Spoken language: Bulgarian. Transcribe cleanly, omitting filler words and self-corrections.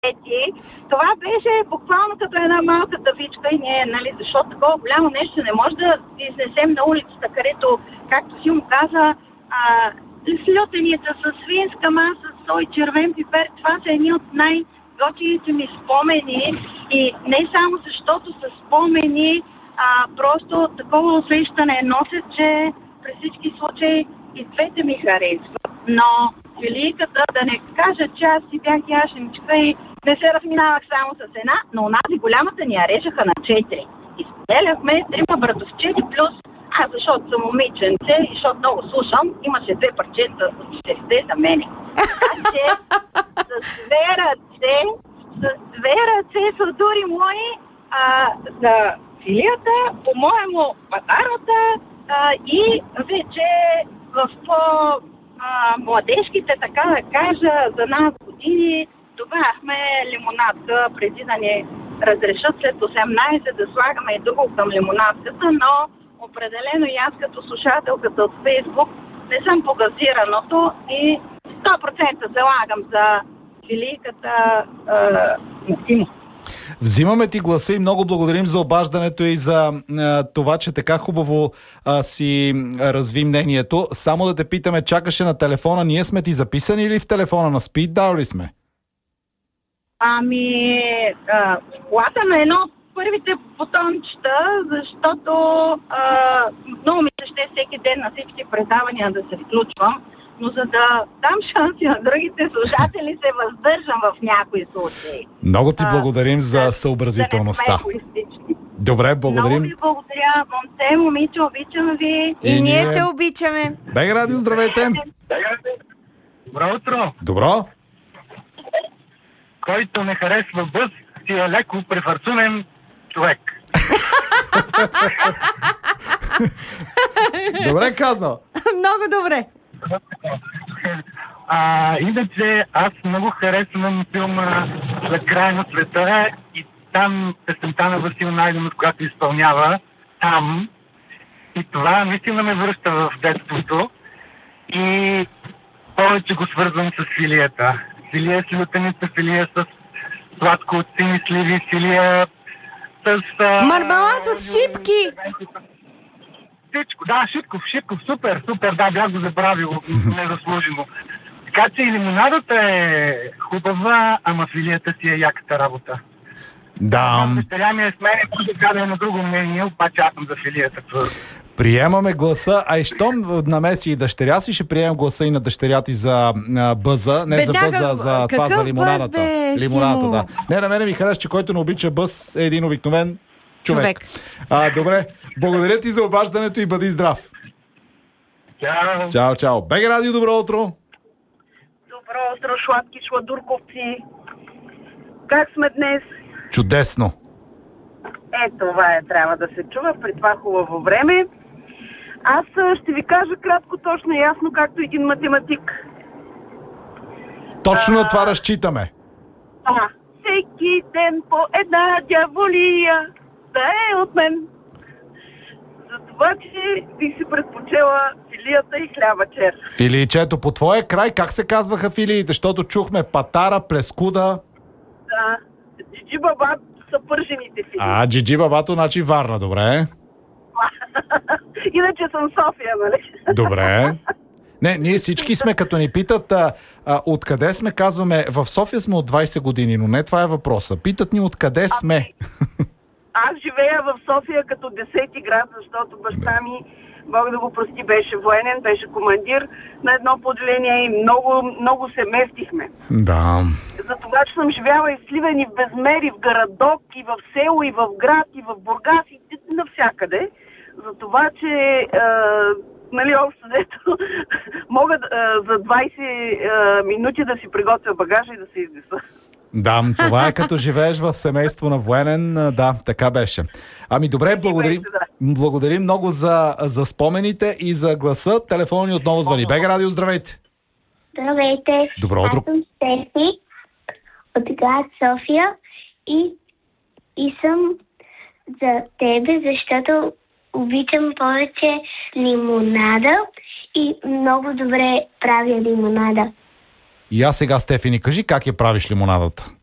Това беше буквално като една малка тавичка и ние, нали, защото такова голямо нещо не може да изнесем на улицата, където, както си му каза, слютенията с свинска маса, сой, червен пипер, това са едни от най-готините ми спомени и не само защото са спомени, просто такова усещане носят, че при всички случаи и двете ми харесват. Но филийката, да не кажа, че аз си бях яшеничка и не се разминавах само с една, но онази голямата ни я режаха на 4. И споделяхме 3 братовчети плюс аз, защото съм момиченце и защото много слушам, имаше 2 парчета от 4 за мене. Така че с две ръце са дури мои за филията, по-моему патарата и вече в младежките, така да кажа, за нас години добавяхме лимонадка, преди да ни разрешат след 18 да слагаме и друго към лимонадката, но определено и аз като слушателката от Фейсбук не съм по газираното и 100% залагам за филийката Максимо. Взимаме ти гласа и много благодарим за обаждането и за това, че така хубаво си разви мнението. Само да те питаме, чакаше на телефона, ние сме ти записани или в телефона на Speed Dial ли сме? В колата на едно от първите бутончета, защото много ми се ще всеки ден на всички предавания да се включвам, но за да дам шанси на другите слушатели се въздържам в някои случаи. Много ти благодарим за съобразителността. Добре, благодарим. Много ви благодаря, момце, момиче, обичам ви. И ние те обичаме. БГ Радио, здравейте. Добро утро. Добро. Който не харесва бъз, си е леко префарцунен човек. Добре казал. Много добре. Иначе аз много харесвам филма "За край на света" и там песента на Васил Найденов, която изпълнява там. И това наистина ме връща в детството. И повече го свързвам с филията. Филия с лютеница, филия с сладко от сини сливи, филия с... Мармалад от шипки! Всичко, да, Шипков, супер, да, бях го забравил, незаслужено. Така че и лимонадата е хубава, ама филията си е яката работа. Да. Дъщеря ми е с мене, който да е на друго мнение, обаче аз съм за филията. Приемаме гласа, а и щом намеси и дъщеря си, ще приемем гласа и на дъщеря ти за бъза, не за бъза, за това, за лимонадата. Лимонадата, да. Не, на мене ми харесва, че който не обича бъз е един обикновен човек. Добре, благодаря ти за обаждането и бъди здрав. Чао. БГ Радио, добро утро. Добро утро, сладки шладурковци. Как сме днес? Чудесно. Това трябва да се чува при това хубаво време. Аз ще ви кажа кратко, точно и ясно, както един математик. Точно на това разчитаме. Всеки ден по една дяволия да е от мен. Затова, че бих си предпочела филията и хляба чер. Филийчето, по твоя край как се казваха филиите? Защото чухме патара, плескуда. Да, Джиджи Баба са пържените филии. Джиджи Бабато, значи Варна, добре. Иначе съм София, нали? Добре. Не, ние всички сме, като ни питат откъде сме, казваме в София сме от 20 години, но не това е въпроса. Питат ни откъде сме. Аз живея в София като 10-ти град, защото баща ми, Бог да го прости, беше военен, беше командир на едно поделение и много се местихме. Да. За това, че съм живяла и в Сливен, и в Безмер, и в Гарадок, и в село, и в град, и в Бургас, и навсякъде. За това, че общо взето мога за 20 минути да си приготвя багажа и да се изнеса. Да, това е като живееш в семейство на военен. Да, така беше. Добре, благодарим много за спомените и за гласа. Телефон ни отново звъни. БГ Радио, здравейте! Здравейте! Добро утро! Аз съм Стефи от град София и съм за тебе, защото обичам повече лимонада и много добре правя лимонада. И аз сега, Стефи, ни кажи как я правиш лимонадата.